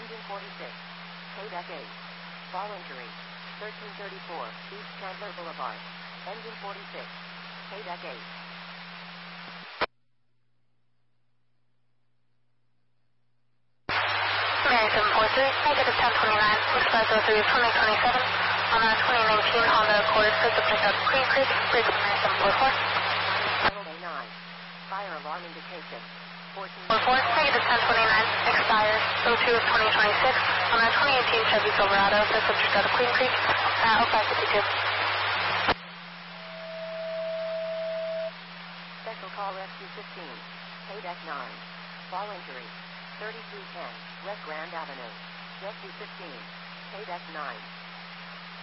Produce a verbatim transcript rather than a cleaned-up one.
Engine forty-six. K-Deck eight. Fall injury. thirteen thirty-four, East Chandler Boulevard. Engine forty-six. K-Deck eight. Mary seven four three, negative ten twenty-nine, six five zero three, twenty twenty-seven. On a twenty nineteen Honda Accord, pickup picked up Queen Creek, bridge Mary seven four four. A nine. Fire alarm indication. fourteen four four, negative ten twenty-nine, expires oh two of twenty twenty-six. On a twenty eighteen Chevy Silverado, pickup picked up Queen Creek, uh, oh five fifty-two. Special call Rescue fifteen. K-Deck nine. Fall injury. thirty-three ten, West Grand Avenue. Rescue fifteen. K-Deck nine.